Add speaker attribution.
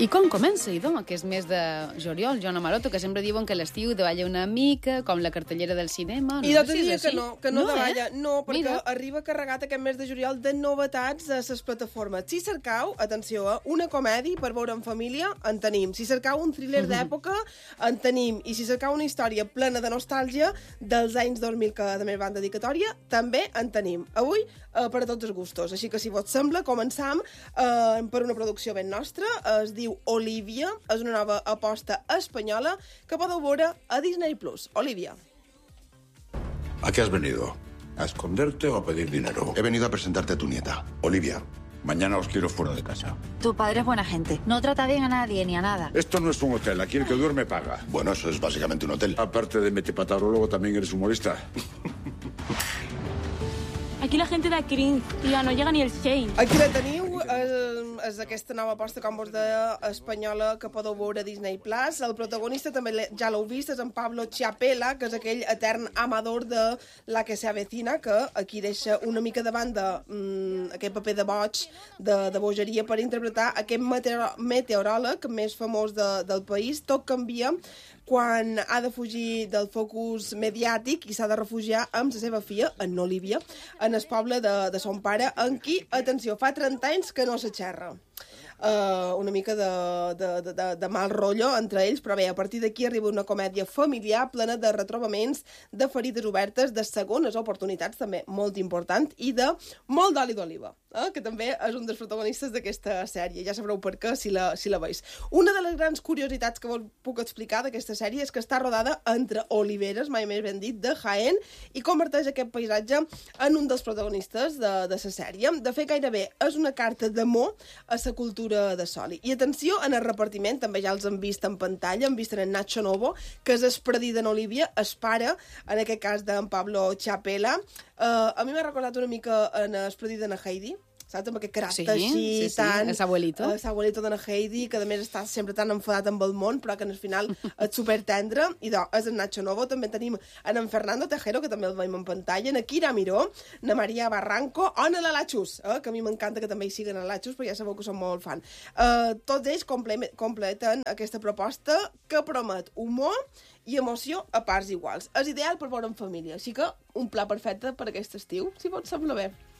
Speaker 1: I com comença, idò, aquest mes de juliol, Joana Maroto, que sempre diuen que l'estiu davalla una mica, com la cartellera del cinema.
Speaker 2: I jo te diria que no davalla.
Speaker 1: Eh?
Speaker 2: No, perquè
Speaker 1: Mira.
Speaker 2: arriba carregat aquest mes de juliol de novetats a les plataformes. Si cercau, atenció, una comèdia per veure en família, en tenim. Si cercau un thriller d'època, en tenim. I si cercau una història plena de nostàlgia dels anys 2000 que també van dedicatòria, també en tenim. Avui, per a tots els gustos. Així que, si vos sembla, començam per una producció ben nostra. Es diu Olivia, és una nova aposta espanyola que podeu veure a Disney+. Olivia.
Speaker 3: ¿A qué has venido? ¿A esconderte o a pedir dinero?
Speaker 4: He venido a presentarte a tu nieta.
Speaker 3: Olivia, mañana os quiero fuera de casa.
Speaker 5: Tu padre es buena gente. No trata bien a nadie ni a nada.
Speaker 3: Esto no es un hotel, aquí el que duerme paga.
Speaker 4: Bueno, eso es básicamente un hotel.
Speaker 3: Aparte de metepatarólogo, también eres humorista.
Speaker 6: Aquí la gente da cringe i ja no llega ni el Shane.
Speaker 2: Aquí la teniu, és aquesta nova aposta, com vos deia, espanyola que podeu veure a Disney+. El protagonista també ja l'heu vist, és en Pablo Chiapella, que és aquell etern amador de La que se avecina, que aquí deixa una mica de banda aquest paper de boig, de bogeria, per interpretar aquest meteoròleg més famós del país. Tot canvia quan ha de fugir del focus mediàtic i s'ha de refugiar amb la seva filla, en Olivia, en el poble de son pare, en qui, atenció, fa 30 anys que no se xerra. Una mica de mal rotllo entre ells, però bé, a partir d'aquí arriba una comèdia familiar plena de retrobaments, de ferides obertes, de segones oportunitats, també molt important, i de molt d'oli d'oliva, que també és un dels protagonistes d'aquesta sèrie. Ja sabreu per què si la veus. Una de les grans curiositats que vos puc explicar d'aquesta sèrie és que està rodada entre oliveres, mai més ben dit, de Jaén, i converteix aquest paisatge en un dels protagonistes de la sèrie. De fet, gairebé és una carta d'amor a la cultura de Soli. I atenció, en el repartiment, també ja els han vist en pantalla, han vist en Nacho Novo, que és el predí d'en Olivia, es pare, en aquest cas d'en Pablo Chiapella. A mi m'ha recordat una mica en el predí d'en Heidi, saps? Amb aquest caràcter així, tan...
Speaker 1: el abuelito.
Speaker 2: El abuelito d'en Heidi, que a més està sempre tan enfadat amb el món, però que al final és supertendre. I és en Nacho Novo. També tenim en Fernando Tejero, que també el veiem en pantalla, en Kira Miró, na Maria Barranco, o en la Lachus, que a mi m'encanta que també hi siguen a Lachus, però ja sabeu que som molt fan. Tots ells completen aquesta proposta que promet humor i emoció a parts iguals. És ideal per veure en família, així que un pla perfecte per aquest estiu, si pot semblar bé.